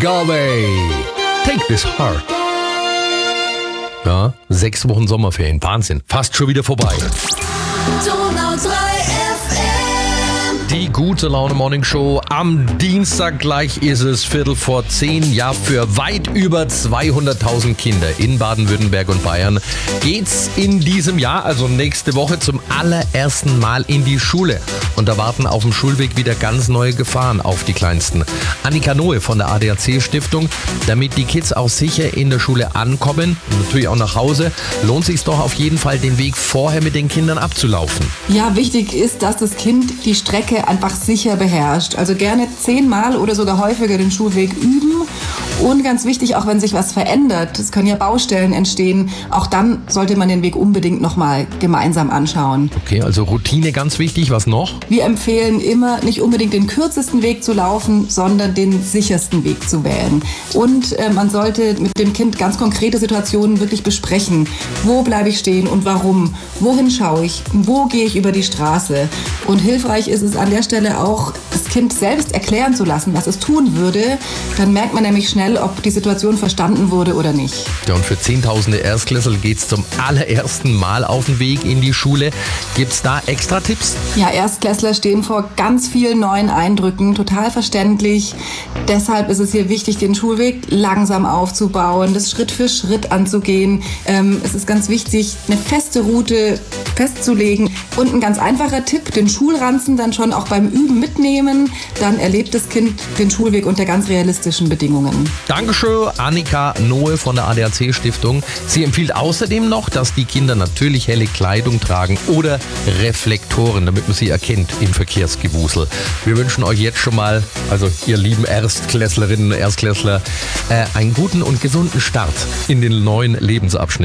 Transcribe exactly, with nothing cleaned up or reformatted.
Galway. Take this heart. Ja, sechs Wochen Sommerferien. Wahnsinn. Fast schon wieder vorbei. Donau drei F M. Die gute Laune Morning Show am Dienstag gleich ist es Viertel vor zehn. Ja, für weit über zweihunderttausend Kinder in Baden-Württemberg und Bayern geht's in diesem Jahr, also nächste Woche, zum allerersten Mal in die Schule. Und da warten auf dem Schulweg wieder ganz neue Gefahren auf die Kleinsten. Annika Noe von der A D A C Stiftung. Damit die Kids auch sicher in der Schule ankommen und natürlich auch nach Hause, lohnt sich doch auf jeden Fall, den Weg vorher mit den Kindern abzulaufen. Ja, wichtig ist, dass das Kind die Strecke einfach sicher beherrscht. Also gerne zehnmal oder sogar häufiger den Schulweg üben. Und ganz wichtig, auch wenn sich was verändert, es können ja Baustellen entstehen, auch dann sollte man den Weg unbedingt nochmal gemeinsam anschauen. Okay, also Routine ganz wichtig. Was noch? Wir empfehlen immer, nicht unbedingt den kürzesten Weg zu laufen, sondern den sichersten Weg zu wählen. Und äh, man sollte mit dem Kind ganz konkrete Situationen wirklich besprechen. Wo bleibe ich stehen und warum? Wohin schaue ich? Wo gehe ich über die Straße? Und hilfreich ist es an der Stelle auch, das Kind selbst erklären zu lassen, was es tun würde. Dann merkt man nämlich schnell, ob die Situation verstanden wurde oder nicht. Ja, und für zehntausende Erstklässler geht es zum allerersten Mal auf den Weg in die Schule. Gibt es da extra Tipps? Ja, Erstklässler stehen vor ganz vielen neuen Eindrücken, total verständlich. Deshalb ist es hier wichtig, den Schulweg langsam aufzubauen, das Schritt für Schritt anzugehen. Ähm, es ist ganz wichtig, eine feste Route festzulegen. Und ein ganz einfacher Tipp, den Schulranzen dann schon auch beim Üben mitnehmen. Dann erlebt das Kind den Schulweg unter ganz realistischen Bedingungen. Dankeschön, Annika Noe von der A D A C Stiftung. Sie empfiehlt außerdem noch, dass die Kinder natürlich helle Kleidung tragen oder Reflektoren, damit man sie erkennt im Verkehrsgewusel. Wir wünschen euch jetzt schon mal, also ihr lieben Erstklässlerinnen und Erstklässler, äh, einen guten und gesunden Start in den neuen Lebensabschnitt.